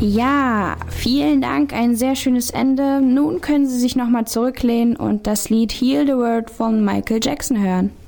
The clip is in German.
Ja, vielen Dank, ein sehr schönes Ende. Nun können Sie sich nochmal zurücklehnen und das Lied Heal the World von Michael Jackson hören.